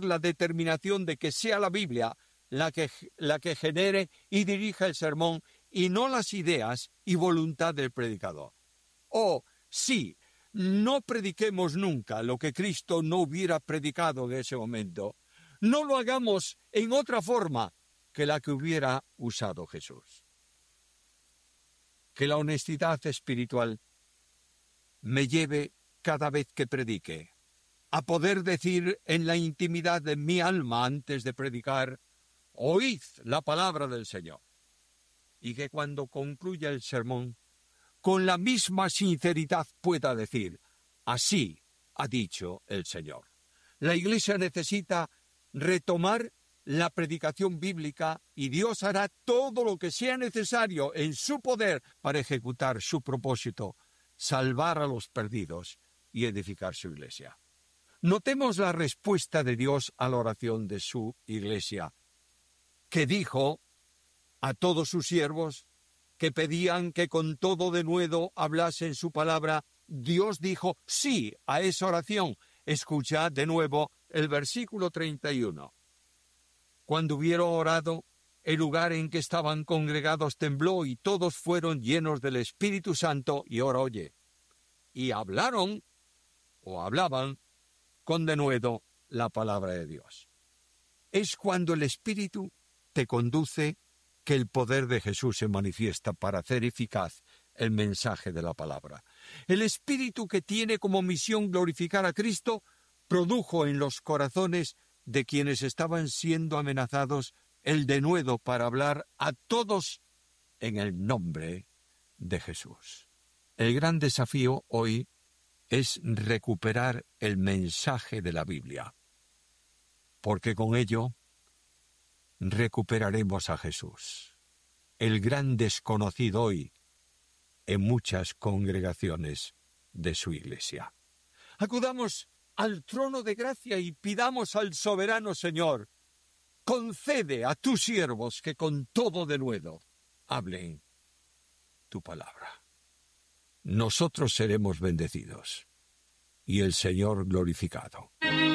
tomar la determinación de que sea la Biblia la que genere y dirija el sermón y no las ideas y voluntad del predicador. O, sí, no prediquemos nunca lo que Cristo no hubiera predicado en ese momento. No lo hagamos en otra forma que la que hubiera usado Jesús. Que la honestidad espiritual me lleve cada vez que predique a poder decir en la intimidad de mi alma antes de predicar: oíd la palabra del Señor. Y que cuando concluya el sermón, con la misma sinceridad pueda decir: así ha dicho el Señor. La Iglesia necesita retomar la predicación bíblica y Dios hará todo lo que sea necesario en su poder para ejecutar su propósito, salvar a los perdidos y edificar su Iglesia. Notemos la respuesta de Dios a la oración de su Iglesia, que dijo a todos sus siervos que pedían que con todo denuedo hablasen su palabra. Dios dijo sí a esa oración. Escuchad de nuevo el versículo 31. Cuando hubieron orado, el lugar en que estaban congregados tembló y todos fueron llenos del Espíritu Santo. Y ahora oye, y hablaban con denuedo la palabra de Dios. Es cuando el Espíritu te conduce que el poder de Jesús se manifiesta para hacer eficaz el mensaje de la palabra. El Espíritu, que tiene como misión glorificar a Cristo, produjo en los corazones de quienes estaban siendo amenazados el denuedo para hablar a todos en el nombre de Jesús. El gran desafío hoy es recuperar el mensaje de la Biblia, porque con ello recuperaremos a Jesús, el gran desconocido hoy en muchas congregaciones de su Iglesia. Acudamos al trono de gracia y pidamos al soberano Señor: concede a tus siervos que con todo denuedo hablen tu palabra. Nosotros seremos bendecidos y el Señor glorificado.